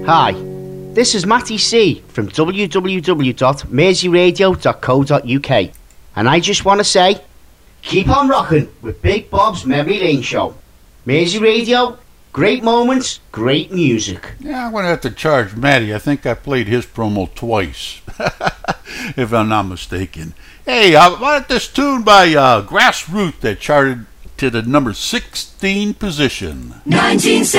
Hi, this is Matty C from www.merseyradio.co.uk, and I just want to say, keep on rocking with Big Bob's Memory Lane Show. Mersey Radio, great moments, great music. Yeah, I'm going to have to charge Matty. I think I played his promo twice, if I'm not mistaken. Hey, how about this tune by Grassroot that charted to the number 16 position? 1970.